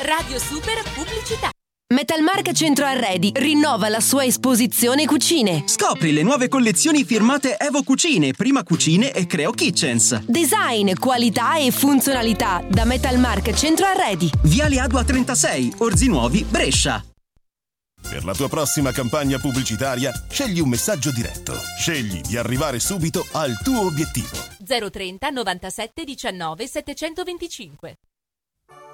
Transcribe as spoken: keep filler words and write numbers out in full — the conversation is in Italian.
Radio Super Pubblicità. Metalmark Centro Arredi rinnova la sua esposizione cucine. Scopri le nuove collezioni firmate Evo Cucine, Prima Cucine e Creo Kitchens. Design, qualità e funzionalità da Metalmark Centro Arredi. Viale Adua trentasei, Orzinuovi, Brescia. Per la tua prossima campagna pubblicitaria, scegli un messaggio diretto. Scegli di arrivare subito al tuo obiettivo. zero trenta novantasette diciannove settecentoventicinque.